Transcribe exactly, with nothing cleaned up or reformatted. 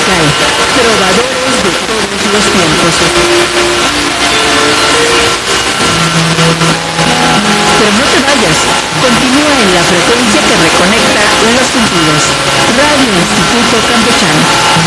musical, trovadores de todos los tiempos. Pero no te vayas, continúa en la frecuencia que reconecta los sentidos. Radio Instituto Campechano.